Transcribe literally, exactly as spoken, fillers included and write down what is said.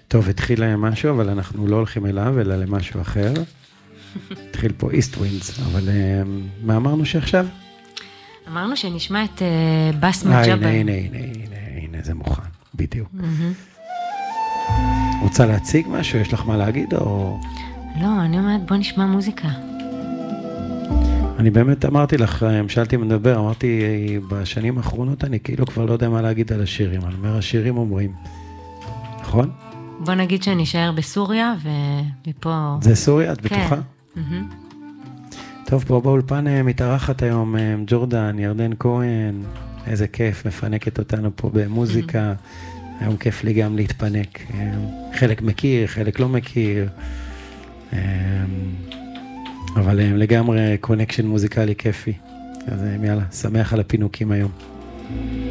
טוב, התחיל משהו, אבל אנחנו לא הולכים אליו, אלא למשהו אחר. התחיל פה East Winds, אבל מה אמרנו שעכשיו? אמרנו שנשמע את בסמה ג'אבל. הנה, הנה, הנה, הנה, זה מוכן, בדיוק. רוצה להציג משהו? יש לך מה להגיד או... לא, אני אומרת, בוא נשמע מוזיקה. אני באמת אמרתי לך, המשלתי מדבר, אמרתי, בשנים האחרונות אני כאילו כבר לא יודע מה להגיד על השירים. אני אומר, השירים אומרים, נכון? בוא נגיד שאני אשאר בסוריה, ומפה... זה סוריה, את בטוחה? כן. טוב, פה באולפן מתארחת היום ג'ורדן, ירדן כהן, איזה כיף, מפנקת אותנו פה במוזיקה. היום כיף לי גם להתפנק. חלק מכיר, חלק לא מכיר. אבל לגמרי קונקשן מוזיקלי כיפי. אז יאללה, שמח על הפינוקים היום.